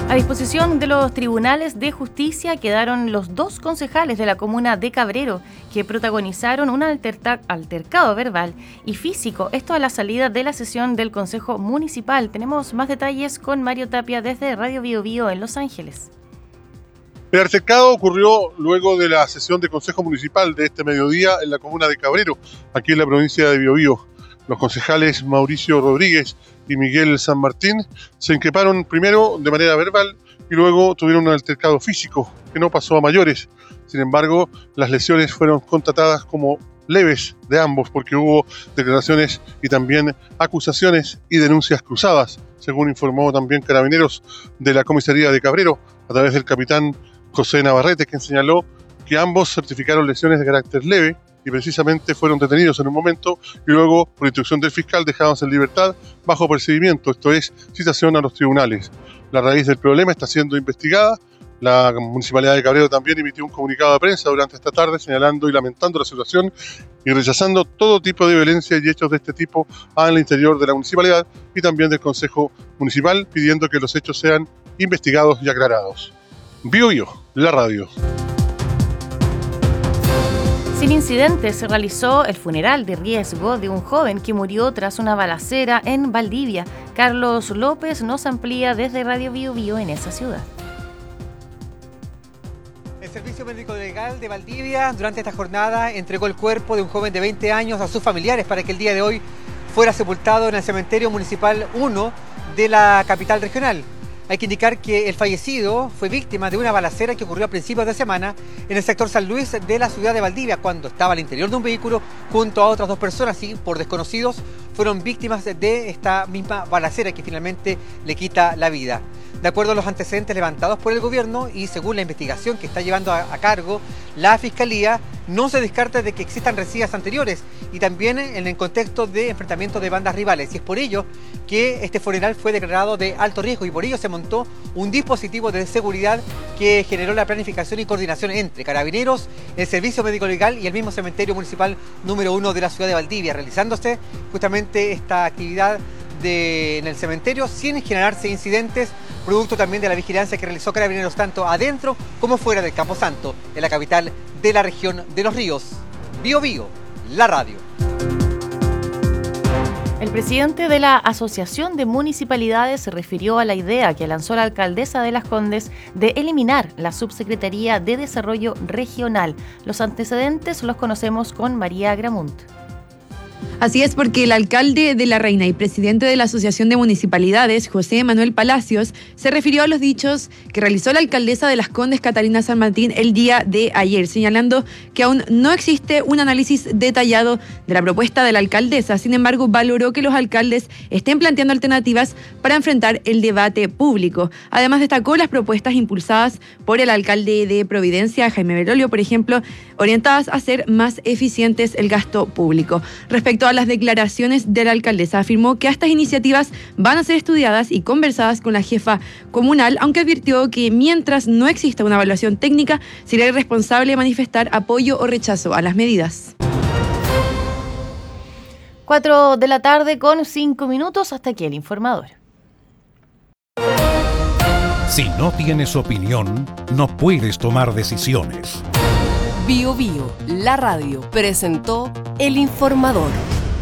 A disposición de los tribunales de justicia quedaron los 2 concejales de la comuna de Cabrero que protagonizaron un altercado verbal y físico, esto a la salida de la sesión del Consejo Municipal. Tenemos más detalles con Mario Tapia desde Radio Bio Bio en Los Ángeles. El altercado ocurrió luego de la sesión del Consejo Municipal de este mediodía en la comuna de Cabrero, aquí en la provincia de Biobío. Los concejales Mauricio Rodríguez y Miguel San Martín se increparon primero de manera verbal y luego tuvieron un altercado físico que no pasó a mayores. Sin embargo, las lesiones fueron constatadas como leves de ambos porque hubo declaraciones y también acusaciones y denuncias cruzadas, según informó también Carabineros de la comisaría de Cabrero a través del capitán José Navarrete, quien señaló que ambos certificaron lesiones de carácter leve y precisamente fueron detenidos en un momento y luego, por instrucción del fiscal, dejados en libertad bajo procedimiento, esto es, citación a los tribunales. La raíz del problema está siendo investigada. La Municipalidad de Cabrero también emitió un comunicado de prensa durante esta tarde señalando y lamentando la situación y rechazando todo tipo de violencia y hechos de este tipo al interior de la municipalidad y también del Consejo Municipal, pidiendo que los hechos sean investigados y aclarados. Bio Bio, la radio. Sin incidentes se realizó el funeral de riesgo de un joven que murió tras una balacera en Valdivia. Carlos López nos amplía desde Radio Bio Bio en esa ciudad. El Servicio Médico Legal de Valdivia durante esta jornada entregó el cuerpo de un joven de 20 años a sus familiares para que el día de hoy fuera sepultado en el Cementerio Municipal 1 de la capital regional. Hay que indicar que el fallecido fue víctima de una balacera que ocurrió a principios de semana en el sector San Luis de la ciudad de Valdivia, cuando estaba al interior de un vehículo junto a otras 2 personas y por desconocidos fueron víctimas de esta misma balacera que finalmente le quita la vida. De acuerdo a los antecedentes levantados por el gobierno y según la investigación que está llevando a cargo la Fiscalía, no se descarta de que existan rencillas anteriores y también en el contexto de enfrentamientos de bandas rivales. Y es por ello que este funeral fue declarado de alto riesgo y por ello se montó un dispositivo de seguridad que generó la planificación y coordinación entre Carabineros, el Servicio Médico Legal y el mismo Cementerio Municipal número 1 de la ciudad de Valdivia, realizándose justamente esta actividad en el cementerio sin generarse incidentes, producto también de la vigilancia que realizó Carabineros tanto adentro como fuera del Camposanto, en la capital de la región de Los Ríos. Bio Bio, la radio. El presidente de la Asociación de Municipalidades se refirió a la idea que lanzó la alcaldesa de Las Condes de eliminar la Subsecretaría de Desarrollo Regional. Los antecedentes los conocemos con María Gramunt. Así es, porque el alcalde de La Reina y presidente de la Asociación de Municipalidades, José Manuel Palacios, se refirió a los dichos que realizó la alcaldesa de Las Condes, Catalina San Martín, el día de ayer, señalando que aún no existe un análisis detallado de la propuesta de la alcaldesa. Sin embargo, valoró que los alcaldes estén planteando alternativas para enfrentar el debate público. Además, destacó las propuestas impulsadas por el alcalde de Providencia, Jaime Berolio, por ejemplo, orientadas a hacer más eficientes el gasto público. Respecto a las declaraciones de la alcaldesa, afirmó que estas iniciativas van a ser estudiadas y conversadas con la jefa comunal, aunque advirtió que mientras no exista una evaluación técnica, sería irresponsable manifestar apoyo o rechazo a las medidas. 4 de la tarde con 5 minutos, hasta aquí el informador. Si no tienes opinión, no puedes tomar decisiones. Bio Bio, la radio, presentó El Informador.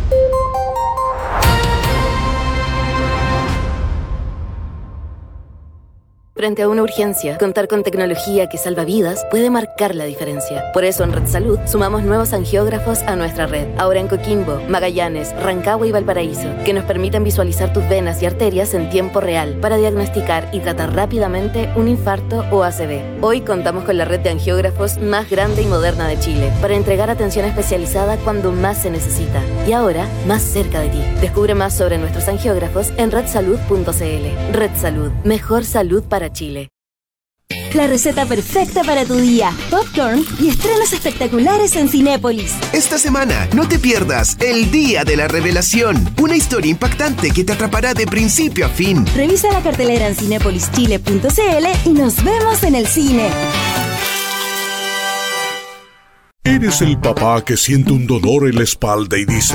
Frente a una urgencia, contar con tecnología que salva vidas puede marcar la diferencia. Por eso en Red Salud sumamos nuevos angiógrafos a nuestra red, ahora en Coquimbo, Magallanes, Rancagua y Valparaíso, que nos permiten visualizar tus venas y arterias en tiempo real para diagnosticar y tratar rápidamente un infarto o ACV. Hoy contamos con la red de angiógrafos más grande y moderna de Chile para entregar atención especializada cuando más se necesita y ahora más cerca de ti. Descubre más sobre nuestros angiógrafos en redsalud.cl. Red Salud, mejor salud para Chile. La receta perfecta para tu día. Popcorn y estrenos espectaculares en Cinépolis. Esta semana no te pierdas El Día de la Revelación, una historia impactante que te atrapará de principio a fin. Revisa la cartelera en cinepolischile.cl y nos vemos en el cine. ¿Eres el papá que siente un dolor en la espalda y dice: